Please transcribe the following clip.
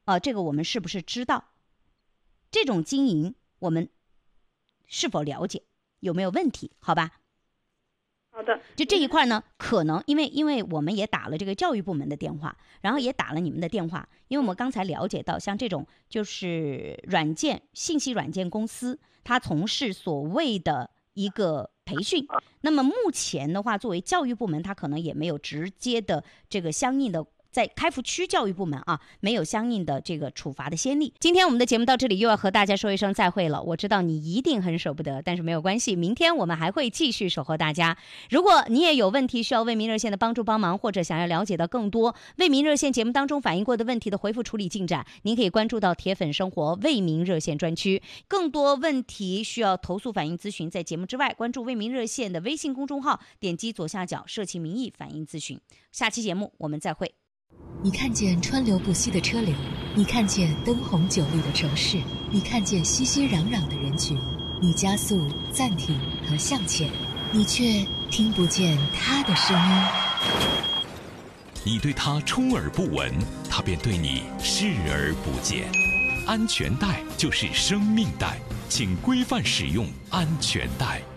这个我们是不是知道？这种经营我们是否了解？有没有问题？好吧。 好的。 就这一块呢，可能因为我们也打了这个教育部门的电话，然后也打了你们的电话，因为我们刚才了解到，像这种就是信息软件公司，它从事所谓的一个培训，那么目前的话，作为教育部门，它可能也没有直接的这个相应的。在开福区教育部门没有相应的这个处罚的先例。今天我们的节目到这里又要和大家说一声再会了。我知道你一定很舍不得，但是没有关系，明天我们还会继续守候大家。如果你也有问题需要为民热线的帮助帮忙，或者想要了解到更多为民热线节目当中反映过的问题的回复处理进展，您可以关注到铁粉生活为民热线专区。更多问题需要投诉反映咨询，在节目之外关注为民热线的微信公众号，点击左下角社企民意反映咨询。下期节目我们再会。 你看见川流不息的车流，你看见灯红酒绿的城市，你看见熙熙攘攘的人群，你加速、暂停和向前，你却听不见他的声音。 你对他充耳不闻，他便对你视而不见。安全带就是生命带，请规范使用安全带。